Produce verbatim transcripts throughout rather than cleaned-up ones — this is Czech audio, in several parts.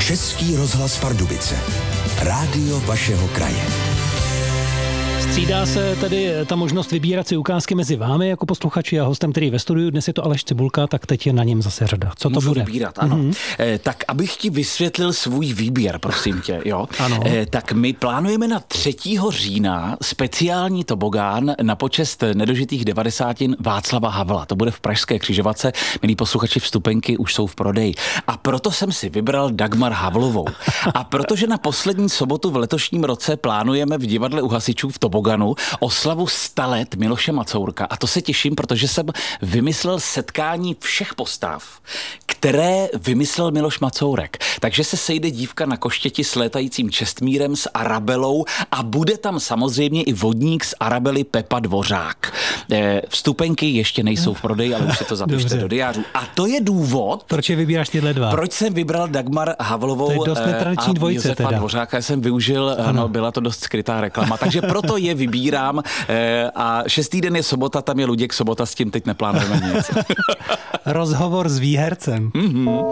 Český rozhlas Pardubice. Rádio vašeho kraje. Střídá se tedy ta možnost vybírat si ukázky mezi vámi jako posluchači a hostem, který je ve studiu. Dnes je to Aleš Cibulka, tak teď je na něm zase řada. Co to Můžu bude? vybírat, ano. Mm-hmm. E, tak abych ti vysvětlil svůj výběr, prosím tě, jo. Ano. E, tak my plánujeme na třetího října speciální tobogán na počest nedožitých devadesátin Václava Havla. To bude v pražské Křižovatce. Milí posluchači, vstupenky už jsou v prodeji. A proto jsem si vybral Dagmar Havlovou. A protože na poslední sobotu v letošním roce plánujeme v divadle u hasičů v toboganu oslavu sta let Miloše Macourka. A to se těším, protože jsem vymyslel setkání všech postav, které vymyslel Miloš Macourek. Takže se sejde dívka na koštěti s létajícím Čestmírem, s Arabelou a bude tam samozřejmě i vodník z Arabely Pepa Dvořák. Vstupenky ještě nejsou v prodeji, ale už se to zapište do diářů. A to je důvod, proč je vybíráš tyhle dva? Proč jsem vybral Dagmar Havlovou to je dost netradiční a dvojice, Josefa teda. Dvořáka. Já jsem využil, ano. No, byla to dost skrytá reklama, takže proto je vybírám a šestý den je sobota, tam je Luděk Sobota, s tím teď neplánujeme nic. Rozhovor s výhercem. Mm-hmm.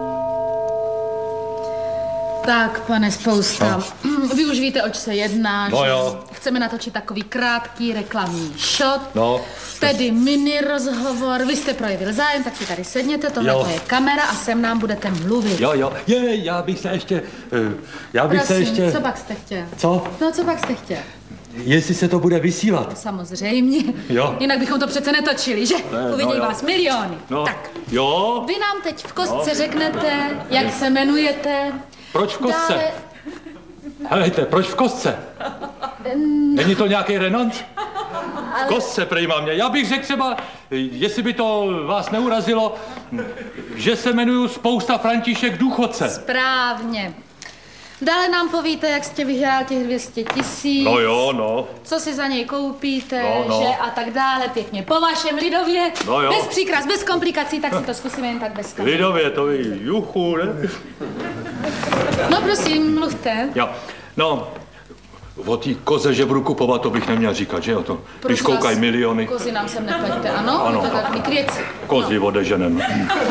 Tak, pane Spousta, no. Vy už víte, oč se jedná, no že jo. Chceme natočit takový krátký reklamní shot, no. tedy mini rozhovor. Vy jste projevil zájem, tak si tady sedněte, tohle to je kamera a sem nám budete mluvit. Jo, jo, je, já bych se ještě, já bych Prosím, se ještě... co pak jste chtěl? Co? No, co pak jste chtěl? Jestli se to bude vysílat. Samozřejmě. Jo. Jinak bychom to přece netočili, že? Ne, Uvidějí no, vás miliony. No. Tak. Jo. Vy nám teď v kostce no. řeknete, jak se jmenujete. Proč v kostce? Dále... Helejte, proč v kostce? Není to nějaký renonc? V kostce, prejma mě. Já bych řekl třeba, jestli by to vás neurazilo, že se jmenuju Spousta František Důchodce. Správně. Dále nám povíte, jak jste vyhrál těch dvě stě tisíc. No jo, no. Co si za něj koupíte, no, no. že a tak dále, pěkně po vašem lidově. No jo. Bez příkras, bez komplikací, tak si to zkusíme jen tak bez kamery. Lidově, to ví, juchu, ne? No prosím, mluvte. Jo, no, o té koze, že budu kupovat, to bych neměl říkat, že jo to? Když koukají miliony. Kozy nám sem nepleťte, ano? Ano. Tak jak vykryjeci. Kozy no. odeženem.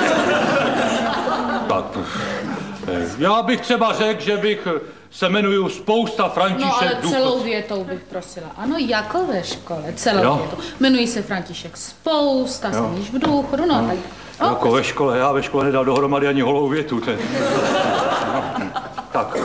Tak, já bych třeba řekl, že bych se jmenuju Spousta František No ale Důchodce. celou větou bych prosila. Ano, jako ve škole, celou jo. větou. Jmenuji se František Spousta, jsem již v důchodu, no, no. tak. No. Jako ve škole, já ve škole nedal dohromady ani holou větu. Ten. No. Tak.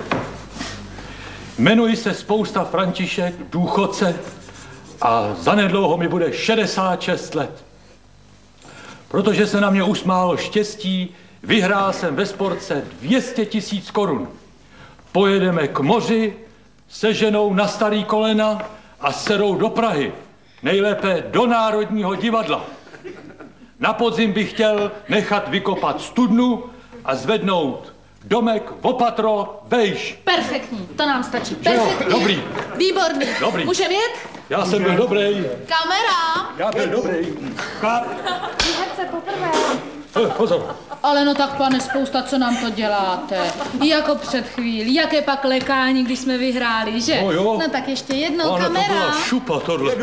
Jmenuji se Spousta František Důchodce a zanedlouho mi bude šedesát šest let. Protože se na mě usmálo štěstí, vyhrál jsem ve sportce dvě stě tisíc korun. Pojedeme k moři se ženou na starý kolena a s dcerou do Prahy. Nejlépe do Národního divadla. Na podzim bych chtěl nechat vykopat studnu a zvednout domek v Opatro vejš. Perfektní, to nám stačí. Perfektní. Dobrý. Výborný. Dobrý. Můžeme jet? Já jsem byl dobrý. Kamera. Já byl dobrý. Výherce poprvé. Eh, pozor. Ale no tak, pane Spousta, co nám to děláte? Jako před chvílí, jaké pak lekání, když jsme vyhráli, že? No jo. No tak ještě jednou, Ano, kamera. to byla šupa tohle.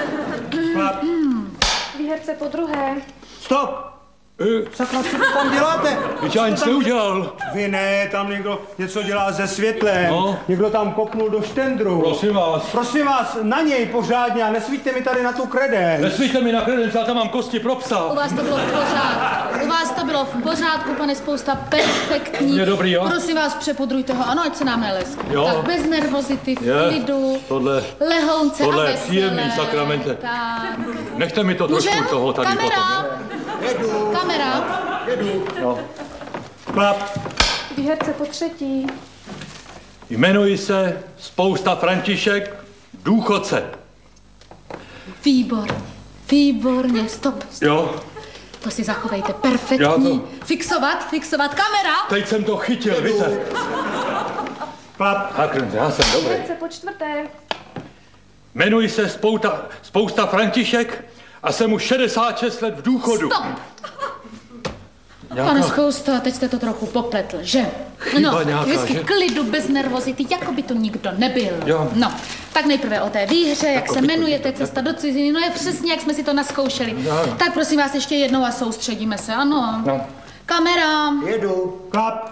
Výherce po druhé. Stop! Eh, Sakra, co tam děláte? Teď já nic neudělal. Vy ne, tam někdo něco dělá se světlem. No. Někdo tam kopnul do štendru. Prosím vás. Prosím vás, na něj pořádně a nesvíťte mi tady na tu kredenc. Nesvíťte mi na kredenc, já tam mám kosti pro psa. U vás to bylo v pořádku. U vás to bylo v pořádku, pane Spousta, perfektní. Je dobrý, jo? Prosím vás, přepudrujte ho, ano, ať se nám neleskne. Jo. Tak bez nervozity, v Je. klidu, Tohle, lehounce tohle a je veselé. příjemný, sakramente. Tak. Nechte mi to trošku Můžem? toho tady Kamera. potom. Jedu, Kamera. jedu. No. Klap. Výherce po třetí. Jmenuji se Spousta František Důchodce. Výborně, výborně, stop, stop. Jo, To si zachovejte, perfektní. Já to- Fixovat, fixovat, kamera. teď jsem to chytil, víte. Klap. Tak, já jsem dobrý. Výherce po čtvrté. Jmenuji se Spousta, Spousta František a jsem už šedesát šest let v důchodu. Stop. Nějaká- Pane Spousta, teď jste to trochu popletl, že? Chyba no, nějaká, hezky že? klidu, bez nervozity, jako by to nikdo nebyl. Jo. No, tak nejprve o té výhře, jak Jako se by- jmenujete, cesta do ciziny, no je přesně, jak jsme si to naskoušeli. Jo. Tak prosím vás ještě jednou a soustředíme se, ano. No. Kamera. Jedu. Klap.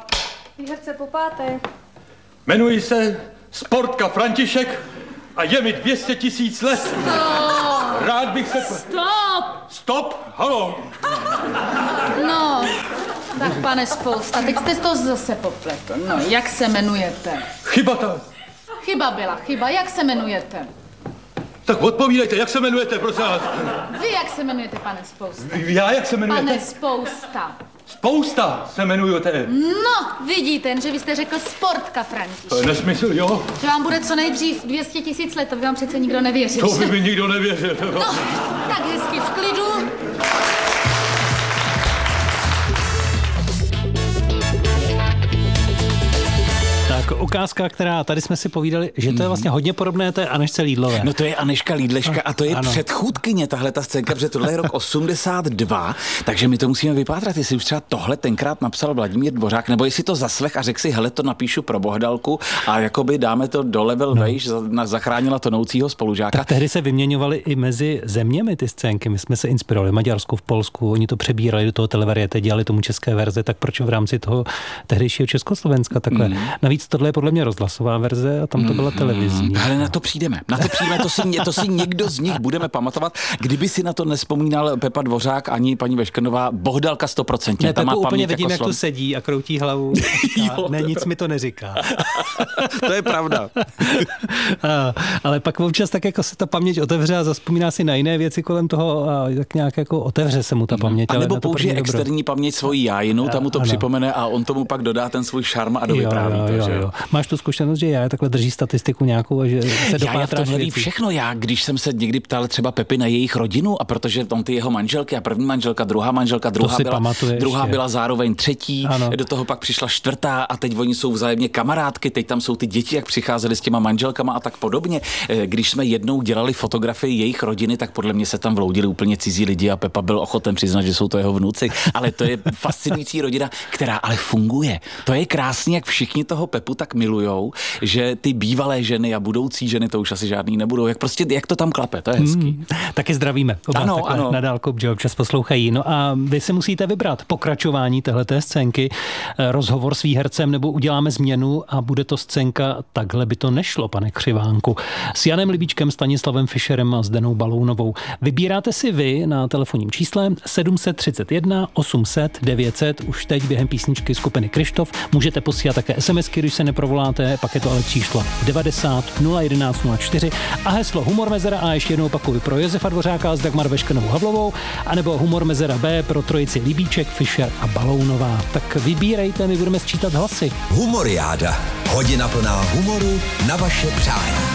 Výherce po páté. Jmenuji se Sportka František a je mi dvě stě tisíc let. Stop! Rád bych se... Stop! Stop, halo. No, tak pane Spousta, teď jste to zase popletl. No, jak se jmenujete? Chyba ta. Chyba byla, chyba. Jak se jmenujete? Tak odpovídejte, jak se jmenujete, prosím vás. Vy jak se jmenujete, pane Spousta? Já jak se jmenujete? Pane Spousta. Spousta se jmenuju, te. No, vidíte, že vy jste řekl Sportka František. To je nesmysl, jo? Že vám bude co nejdřív dvě stě tisíc let, to by vám přece nikdo nevěřil. To by mi nikdo nevěřil. No, tak hezky v klidu. Tak ukázka, která tady jsme si povídali, že to je vlastně hodně podobné té Anežce Lídlové. No to je Anežka Lídleška a to je ano. předchůdkyně tahle ta scénka, protože tohle je rok osmdesát dva, takže my to musíme vypátrat, jestli už třeba tohle tenkrát napsal Vladimír Dvořák, nebo jestli to zaslech a řekl si, hele, to napíšu pro Bohdalku a jakoby dáme to do level no. vejš, zachránila tonoucího spolužáka. Tak tehdy se vyměňovaly i mezi zeměmi ty scénky, my jsme se inspirovali v Maďarsku, v Polsku, oni to přebírali do toho televariete, dělali tomu české verze, tak proč v rámci toho tehdejšího Československa takhle. Mm. Navíc tohle je podle mě rozhlasová verze a tam to byla televizní. Ale na to přijdeme. Na to přijdeme, to si, to si někdo z nich budeme pamatovat. Kdyby si na to nespomínal Pepa Dvořák ani paní Veškrnová, Bohdalka stoprocentně. Ne, Pepu úplně vidím, jako jak tu sedí a kroutí hlavu. Jo, ne, nic mi to neříká. To je pravda. a, ale pak občas tak jako se ta paměť otevře a zazpomíná si na jiné věci kolem toho a tak nějak jako otevře se mu ta paměť. A nebo ale použije externí paměť svojí jájinu, tam mu to ano. připomene a on tomu pak dodá ten svůj šarm a dovypráví jo, to, jo, že jo. Máš tu zkušenost, že já takhle drží statistiku nějakou a že se dopátráš já věcí? všechno. Já, když jsem se někdy ptal třeba Pepy na jejich rodinu a protože tam ty jeho manželky a první manželka, druhá manželka, druhá, byla, druhá byla zároveň třetí, ano. do toho pak přišla čtvrtá a teď oni jsou vzájemně kamarádky, teď tam jsou ty děti, jak přicházeli s těma manželkama a tak podobně. Když jsme jednou dělali fotografii jejich rodiny, tak podle mě se tam vloudili úplně cizí lidi a Pepa byl ochoten přiznat, že jsou to jeho vnuci, ale to je fascinující rodina, která ale funguje. To je krásný, jak všichni toho Pepu tak milujou, že ty bývalé ženy a budoucí ženy to už asi žádný nebudou. Jak prostě, jak to tam klape, to je hezký. Hmm, taky zdravíme. Oba ano, ano. Na dálku, že občas poslouchají. No a vy si musíte vybrat pokračování téhleté scénky, rozhovor s výhercem, nebo uděláme změnu a bude to scénka Takhle by to nešlo, pane Křivánku. S Janem Libíčkem, Stanislavem Fischerem a Zdenou Balounovou. Vybíráte si vy na telefonním čísle sedm set třicet jedna osm set devět set. Už teď během písničky skupiny Kryštof. Můžete posílat také SMSky, když se neprovoláte, pak je to ale číslo devadesát nula jedenáct nula čtyři a heslo Humor Mezera A ještě jednou opakuju pro Josefa Dvořáka s Dagmar Veškrnovou Havlovou, anebo Humor Mezera B pro trojici Libíček, Fischer a Balounová. Tak vybírejte, my budeme sčítat hlasy. Humoriáda. Hodina plná humoru na vaše přání.